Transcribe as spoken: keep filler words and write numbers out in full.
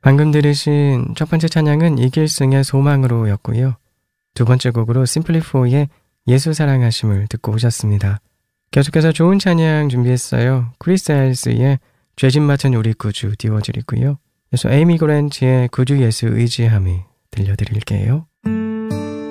방금 들으신 첫 번째 찬양은 이길승의 소망으로 였고요. 두 번째 곡으로 심플리포의 예수 사랑하심을 듣고 오셨습니다. 계속해서 좋은 찬양 준비했어요. 크리스 헬스의 죄진 맡은 우리 구주 띄워드리고요. 그래서 에이미 그랜트의 구주 예수 의지함이 들려드릴게요.